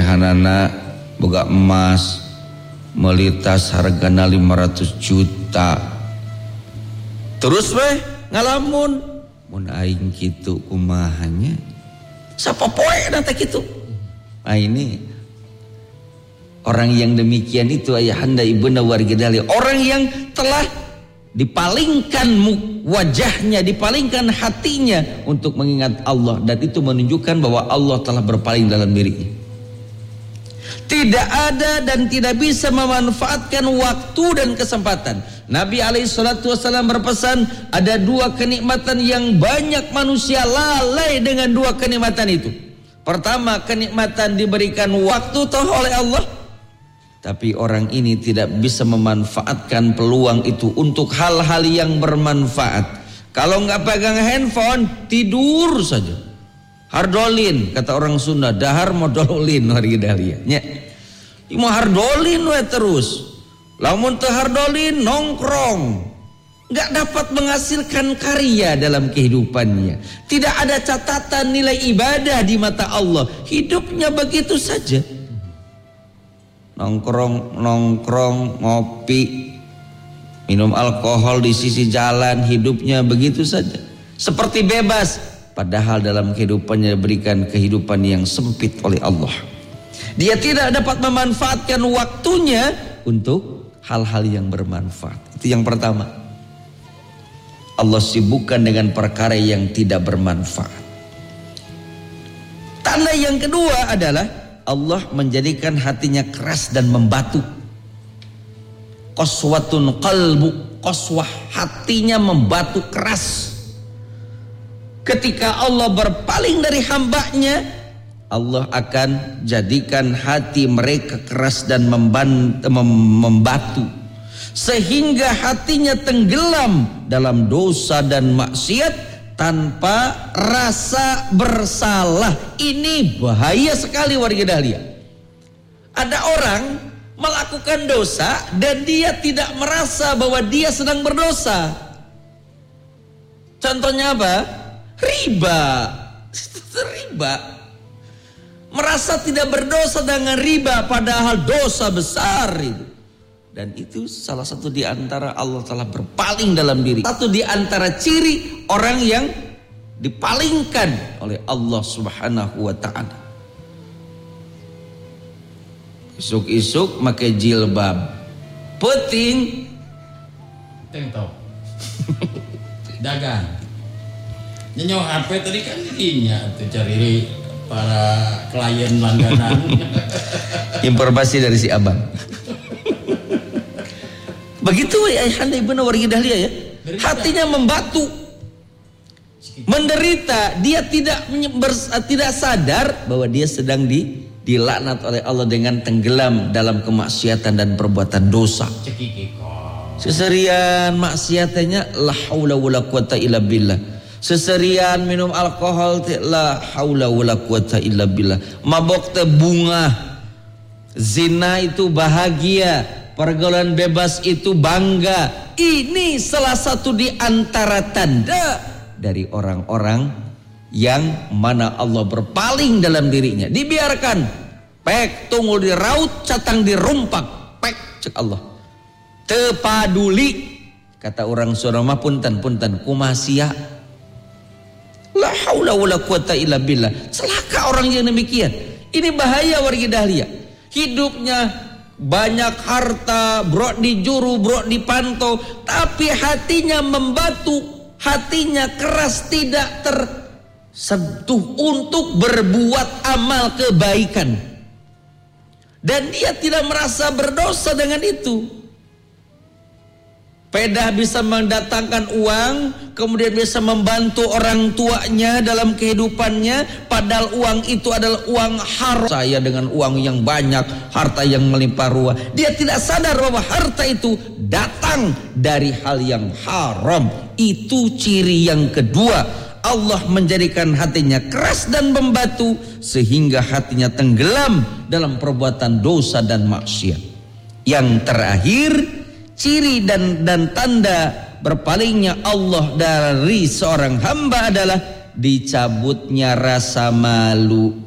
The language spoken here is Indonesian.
lehanana boga emas melitas hargana 500 juta. Terus weh ngalamun mun aing kitu kumahanya sapopoe nanti kitu. Nah ini orang yang demikian itu ayahanda ibunda warga Dahlia, orang yang telah dipalingkan wajahnya, dipalingkan hatinya untuk mengingat Allah, dan itu menunjukkan bahwa Allah telah berpaling dalam dirinya. Tidak ada dan tidak bisa memanfaatkan waktu dan kesempatan. Nabi alaihissalatu wassalam berpesan, ada dua kenikmatan yang banyak manusia lalai dengan dua kenikmatan itu. Pertama, kenikmatan diberikan waktu oleh Allah, tapi orang ini tidak bisa memanfaatkan peluang itu untuk hal-hal yang bermanfaat. Kalau nggak pegang handphone, tidur saja. Hardolin, kata orang Sunda, dahar modolin warga Dahlia. Mau hardolin we terus. Lamun teu hardolin nongkrong. Nggak dapat menghasilkan karya dalam kehidupannya. Tidak ada catatan nilai ibadah di mata Allah. Hidupnya begitu saja. Nongkrong, ngopi, minum alkohol di sisi jalan, hidupnya begitu saja. Seperti bebas, padahal dalam kehidupannya diberikan kehidupan yang sempit oleh Allah. Dia tidak dapat memanfaatkan waktunya untuk hal-hal yang bermanfaat. Itu yang pertama. Allah sibukkan dengan perkara yang tidak bermanfaat. Tanda yang kedua adalah Allah menjadikan hatinya keras dan membatu. Qaswatun qalbu, qaswah, hatinya membatu keras. Ketika Allah berpaling dari hambanya, Allah akan jadikan hati mereka keras dan membatu, sehingga hatinya tenggelam dalam dosa dan maksiat tanpa rasa bersalah. Ini bahaya sekali warga Dahlia. Ada orang melakukan dosa dan dia tidak merasa bahwa dia sedang berdosa. Contohnya apa? Riba. Merasa tidak berdosa dengan riba, padahal dosa besar itu. Dan itu salah satu di antara Allah telah berpaling dalam diri. Satu di antara ciri orang yang dipalingkan oleh Allah Subhanahu wa ta'ala. Isuk-isuk pakai jilbab, penting tau dagang nyenyong HP tadi kan jadinya tuh cari para klien langganan. Informasi dari si abang. Begitu ya ayahanda ibunda warga Dahlia ya. Hatinya membatu, menderita. Dia tidak sadar bahwa dia sedang dilaknat oleh Allah dengan tenggelam dalam kemaksiatan dan perbuatan dosa. Seserian maksiatannya la haula wala quwata illa billah. Seserian minum alkohol la haula wala quwata illa billah. Mabok teh bunga. Zina itu bahagia, pergaulan bebas itu bangga. Ini salah satu di antara tanda dari orang-orang yang mana Allah berpaling dalam dirinya. Dibiarkan pek tunggul diraut, catang dirumpak, pek cek Allah. Tepaduli, kata orang Surama, punten kumasia. La haula wala quwata illa billah. Celaka orang yang demikian. Ini bahaya warga Dahlia. Hidupnya banyak harta, brok dijuru, brok dipantau, tapi hatinya membatu, hatinya keras, tidak tersentuh untuk berbuat amal kebaikan. Dan dia tidak merasa berdosa dengan itu. Pedah bisa mendatangkan uang, kemudian bisa membantu orang tuanya dalam kehidupannya, padahal uang itu adalah uang haram. Saya dengan uang yang banyak, harta yang melimpah ruah, dia tidak sadar bahwa harta itu datang dari hal yang haram. Itu ciri yang kedua. Allah menjadikan hatinya keras dan membatu, sehingga hatinya tenggelam dalam perbuatan dosa dan maksiat. Yang terakhir, ciri dan tanda berpalingnya Allah dari seorang hamba adalah dicabutnya rasa malu.